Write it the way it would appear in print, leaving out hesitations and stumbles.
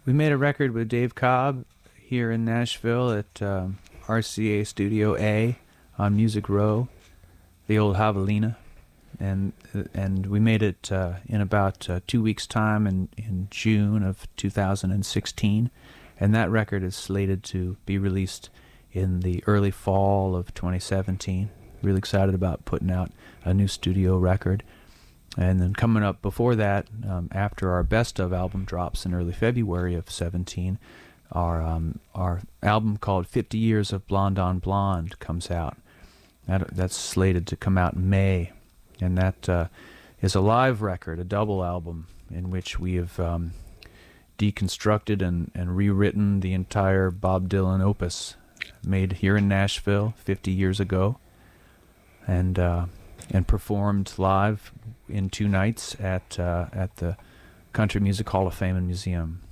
We made a record with Dave Cobb here in Nashville at RCA Studio A on Music Row, the old Javelina, and we made it in about 2 weeks' time in June of 2016, and that record is slated to be released in the early fall of 2017. Really excited about putting out a new studio record. And then coming up before that, after our Best Of album drops in early February of 17, our album called 50 Years of Blonde on Blonde comes out. That's slated to come out in May. And that is a live record, a double album, in which we have deconstructed and rewritten the entire Bob Dylan opus made here in Nashville 50 years ago, and performed live in 2 nights at the Country Music Hall of Fame and Museum.